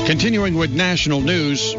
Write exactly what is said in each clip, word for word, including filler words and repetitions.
Continuing with national news.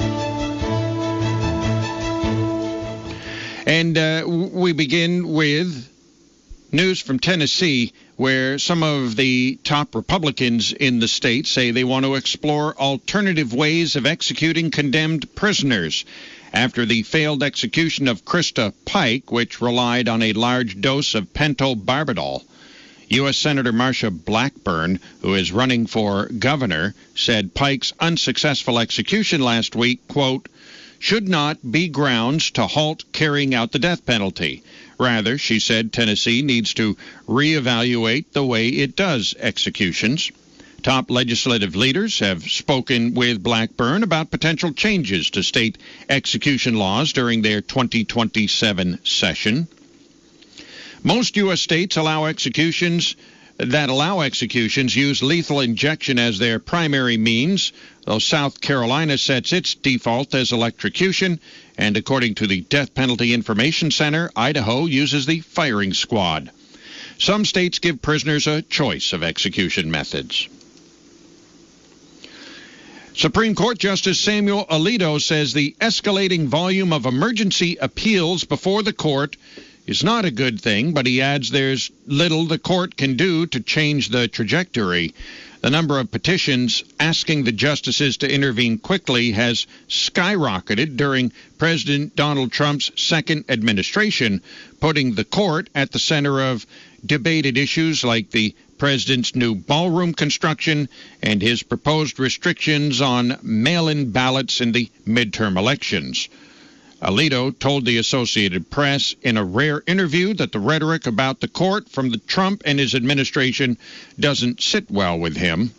And uh, we begin with news from Tennessee, where some of the top Republicans in the state say they want to explore alternative ways of executing condemned prisoners after the failed execution of Krista Pike, which relied on a large dose of pentobarbital. U S. Senator Marsha Blackburn, who is running for governor, said Pike's unsuccessful execution last week, quote, should not be grounds to halt carrying out the death penalty. Rather, she said Tennessee needs to reevaluate the way it does executions. Top legislative leaders have spoken with Blackburn about potential changes to state execution laws during their twenty twenty-seven session. Most U S states allow executions that allow executions use lethal injection as their primary means, though South Carolina sets its default as electrocution, and according to the Death Penalty Information Center, Idaho uses the firing squad. Some states give prisoners a choice of execution methods. Supreme Court Justice Samuel Alito says the escalating volume of emergency appeals before the court is not a good thing, but he adds there's little the court can do to change the trajectory. The number of petitions asking the justices to intervene quickly has skyrocketed during President Donald Trump's second administration, putting the court at the center of debated issues like the president's new ballroom construction and his proposed restrictions on mail-in ballots in the midterm elections. Alito told the Associated Press in a rare interview that the rhetoric about the court from the Trump and his administration doesn't sit well with him.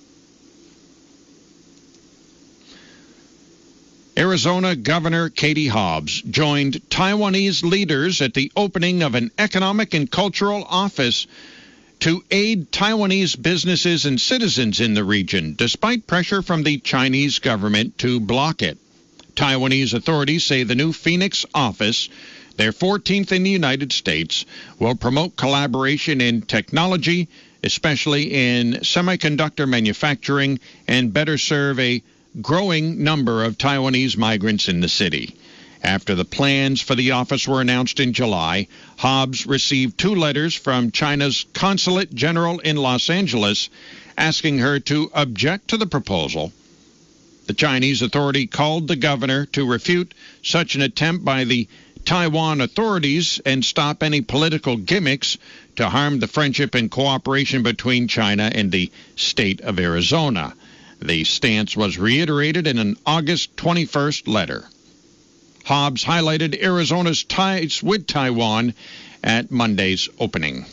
Arizona Governor Katie Hobbs joined Taiwanese leaders at the opening of an economic and cultural office to aid Taiwanese businesses and citizens in the region, despite pressure from the Chinese government to block it. Taiwanese authorities say the new Phoenix office, their fourteenth in the United States, will promote collaboration in technology, especially in semiconductor manufacturing, and better serve a growing number of Taiwanese migrants in the city. After the plans for the office were announced in July, Hobbs received two letters from China's Consulate General in Los Angeles asking her to object to the proposal. The Chinese authority called the governor to refute such an attempt by the Taiwan authorities and stop any political gimmicks to harm the friendship and cooperation between China and the state of Arizona. The stance was reiterated in an August twenty-first letter. Hobbs highlighted Arizona's ties with Taiwan at Monday's opening.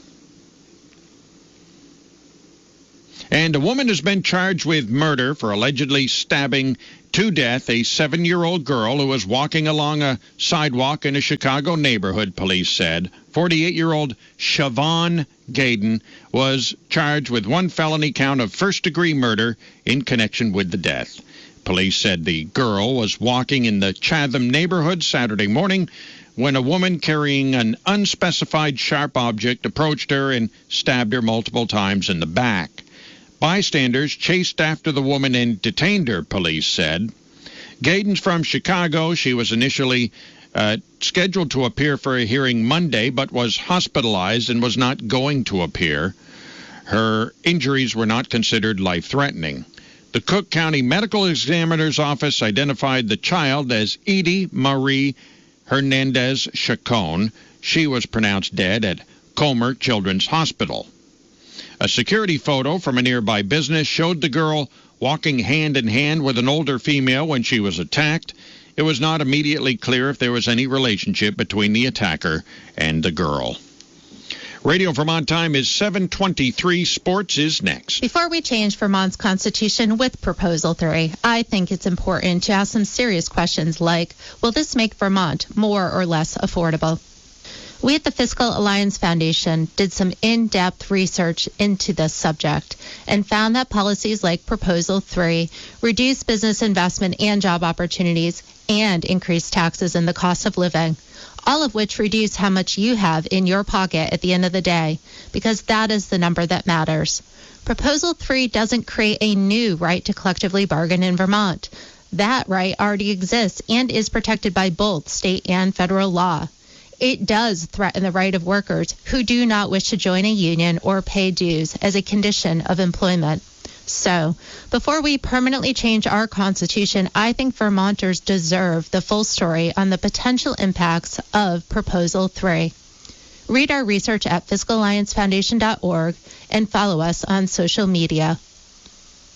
And a woman has been charged with murder for allegedly stabbing to death a seven-year-old girl who was walking along a sidewalk in a Chicago neighborhood, police said. forty-eight-year-old Siobhan Gaydon was charged with one felony count of first-degree murder in connection with the death. Police said the girl was walking in the Chatham neighborhood Saturday morning when a woman carrying an unspecified sharp object approached her and stabbed her multiple times in the back. Bystanders chased after the woman and detained her, police said. Gaydon's from Chicago. She was initially uh, scheduled to appear for a hearing Monday, but was hospitalized and was not going to appear. Her injuries were not considered life-threatening. The Cook County Medical Examiner's Office identified the child as Edie Marie Hernandez Chacon. She was pronounced dead at Comer Children's Hospital. A security photo from a nearby business showed the girl walking hand-in-hand with an older female when she was attacked. It was not immediately clear if there was any relationship between the attacker and the girl. Radio Vermont time is seven twenty-three. Sports is next. Before we change Vermont's constitution with Proposal three, I think it's important to ask some serious questions like, will this make Vermont more or less affordable? We at the Fiscal Alliance Foundation did some in-depth research into this subject and found that policies like Proposal three reduce business investment and job opportunities and increase taxes and the cost of living. all of which reduce how much you have in your pocket at the end of the day, because that is the number that matters. Proposal three doesn't create a new right to collectively bargain in Vermont. That right already exists and is protected by both state and federal law. It does threaten the right of workers who do not wish to join a union or pay dues as a condition of employment. So, before we permanently change our Constitution, I think Vermonters deserve the full story on the potential impacts of Proposal three. Read our research at fiscal alliance foundation dot org and follow us on social media.